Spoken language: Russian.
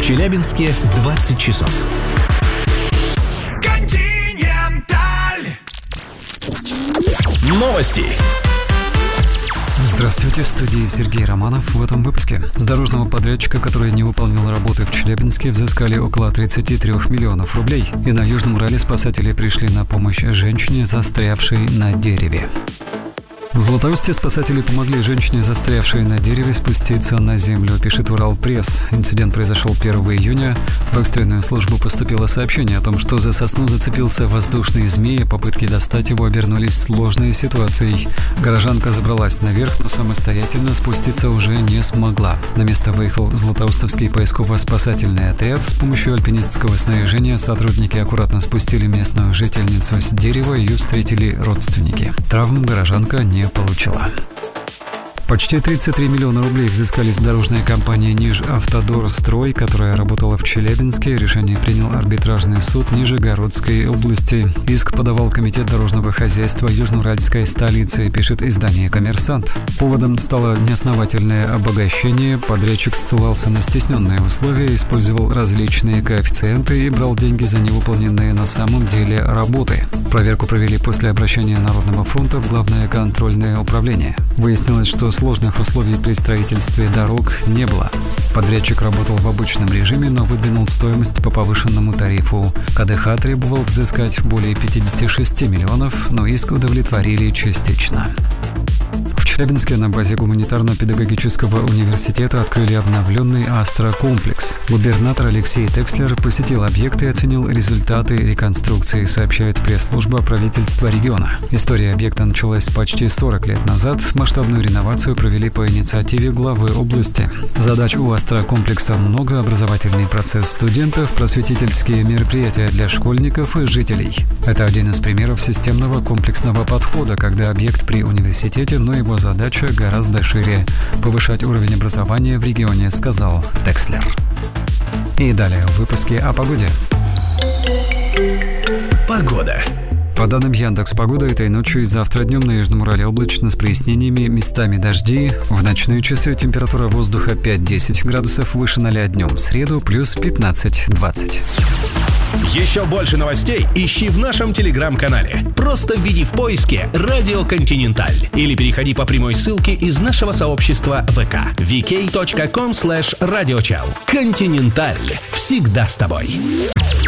Челябинске 20 часов. Континенталь. Новости. Здравствуйте, в студии Сергей Романов. В этом выпуске. С дорожного подрядчика, который не выполнил работы в Челябинске, взыскали около 33 миллионов рублей. И на Южном Урале спасатели пришли на помощь женщине, застрявшей на дереве. В Златоусте спасатели помогли женщине, застрявшей на дереве, спуститься на землю, пишет Уралпресс. Инцидент произошел 1 июня. В экстренную службу поступило сообщение о том, что за сосну зацепился воздушный змей, попытки достать его обернулись сложной ситуацией. Горожанка забралась наверх, но самостоятельно спуститься уже не смогла. На место выехал Златоустовский поисково-спасательный отряд. С помощью альпинистского снаряжения сотрудники аккуратно спустили местную жительницу с дерева, ее встретили родственники. Травм горожанка не получила. Почти 33 миллиона рублей взыскали с дорожной компании «Нижавтодорстрой», которая работала в Челябинске. Решение принял арбитражный суд Нижегородской области. Иск подавал Комитет дорожного хозяйства Южноуральской столицы, пишет издание «Коммерсант». Поводом стало неосновательное обогащение. Подрядчик ссылался на стесненные условия, использовал различные коэффициенты и брал деньги за невыполненные на самом деле работы. Проверку провели после обращения Народного фронта в Главное контрольное управление. Выяснилось, что сложных условий при строительстве дорог не было. Подрядчик работал в обычном режиме, но выдвинул стоимость по повышенному тарифу. КДХ требовал взыскать более 56 миллионов, но иск удовлетворили частично. В Челябинске на базе гуманитарно-педагогического университета открыли обновленный астрокомплекс. Губернатор Алексей Текслер посетил объект и оценил результаты реконструкции, сообщает пресс-служба правительства региона. История объекта началась почти 40 лет назад. Масштабную реновацию провели по инициативе главы области. Задач у астрокомплекса много: образовательный процесс студентов, просветительские мероприятия для школьников и жителей. Это один из примеров системного комплексного подхода, когда объект при университете, но его задача гораздо шире – повышать уровень образования в регионе, сказал Текслер. И далее в выпуске о погоде. Погода. По данным Яндекс.Погода, этой ночью и завтра днем на Южном Урале облачно с прояснениями, местами дожди. В ночные часы температура воздуха 5-10 градусов выше 0 днем. В среду плюс 15-20. Еще больше новостей ищи в нашем телеграм-канале. Просто введи в поиске «Радио Континенталь» или переходи по прямой ссылке из нашего сообщества ВК vk.com/radiochal. Континенталь. Всегда с тобой.